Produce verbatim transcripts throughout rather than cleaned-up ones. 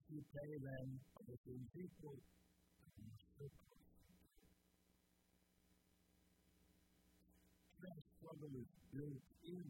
you pay them other things equal, you must surplus. That struggle is built in.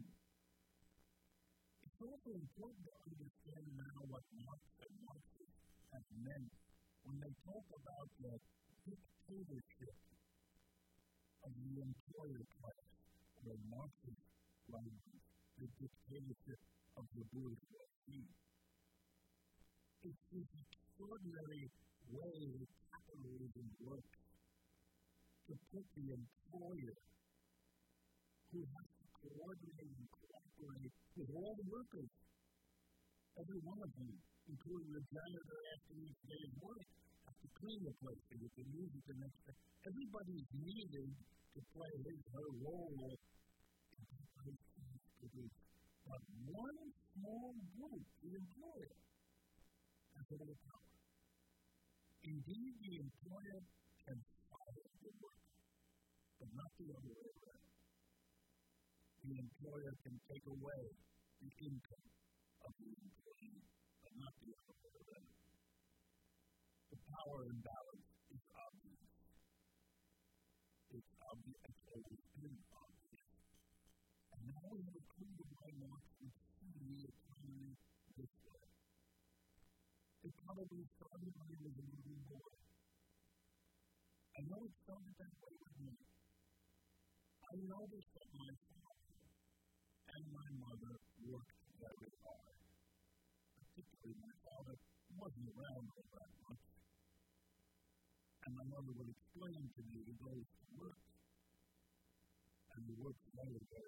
It's also important to understand now what Marx and Marxists have meant when they talk about the dictatorship of the employer class, or Marxist language, the dictatorship of the bourgeoisie. It's this extraordinary way that capitalism works to put the employer, who has to coordinate and cooperate with all the workers, every one of them, including the janitor after each day's work, has to clean the place and get the music the next day. Everybody's needed to play his or her role in the place to produce. But one small group, the employer, has all the power. Indeed, the employer can fire the worker, but not the other way around. The employer can take away the income of the employee, but not the other way around. The power imbalance is obvious. It's obvious. It's always been obvious. And now we have a clue to why Marx would see the economy this way. It probably started when he was a little boy. I know it started that way with me. I noticed that my father and my mother worked very hard. Particularly my father wasn't around all that much. And my mother would explain to me he goes to work. And he works very, very